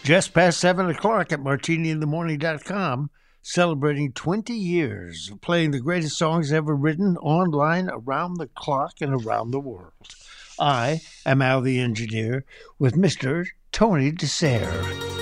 Just past 7 o'clock at martiniinthemorning.com, celebrating 20 years of playing the greatest songs ever written online, around the clock, and around the world. I am Al the Engineer with Mr. Tony DeSere.